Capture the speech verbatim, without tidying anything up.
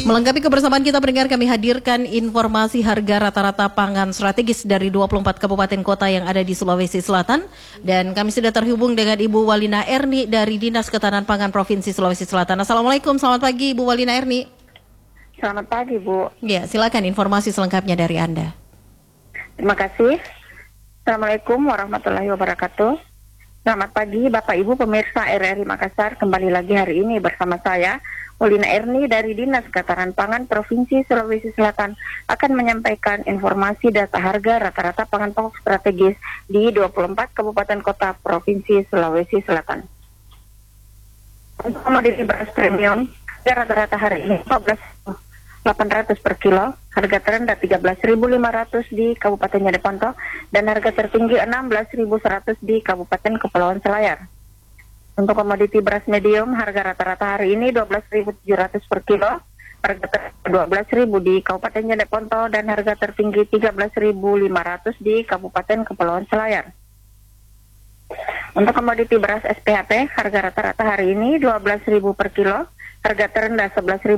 Melengkapi kebersamaan kita pendengar, kami hadirkan informasi harga rata-rata pangan strategis dari dua puluh empat kabupaten kota yang ada di Sulawesi Selatan. Dan kami sudah terhubung dengan Ibu Walina Erni dari Dinas Ketahanan Pangan Provinsi Sulawesi Selatan. Assalamualaikum, selamat pagi Ibu Walina Erni. Selamat pagi Bu. Ya, silakan informasi selengkapnya dari Anda. Terima kasih. Assalamualaikum warahmatullahi wabarakatuh. Selamat pagi Bapak Ibu pemirsa R R I Makassar. Kembali lagi hari ini bersama saya Walina Erni dari Dinas Ketahanan Pangan Provinsi Sulawesi Selatan akan menyampaikan informasi data harga rata-rata pangan pokok strategis di dua puluh empat kabupaten kota Provinsi Sulawesi Selatan. Untuk komoditi beras premium, harga rata-rata hari ini empat belas ribu delapan ratus per kilo, harga terendah tiga belas ribu lima ratus di Kabupaten Jeneponto, dan harga tertinggi enam belas ribu seratus di Kabupaten Kepulauan Selayar. Untuk komoditi beras medium, harga rata-rata hari ini dua belas ribu tujuh ratus per kilo, harga terendah dua belas ribu di Kabupaten Jeneponto, dan harga tertinggi tiga belas ribu lima ratus di Kabupaten Kepulauan Selayar. Untuk komoditi beras S P H P, harga rata-rata hari ini dua belas ribu per kilo, harga terendah sebelas ribu